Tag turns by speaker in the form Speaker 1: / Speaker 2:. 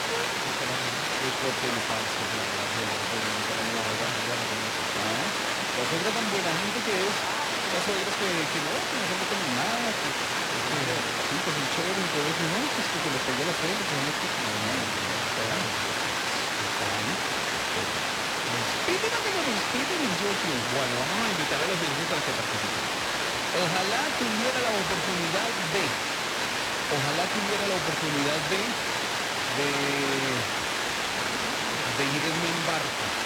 Speaker 1: Pues porque me parece que la verdad, no, ya no conozco. Ah, la suegra tan buena gente que es, esas suegras que no se meten en nada, que sí, que son chéveres y todo eso, y no, pues que les pega la suegra, que son las que, no, fea,
Speaker 2: Total, total.
Speaker 1: Speaking of speaking in your field, bueno, vamos a invitar a los oyentes para que participen. Ojalá tuviera la oportunidad ojalá tuviera la oportunidad de ir en barco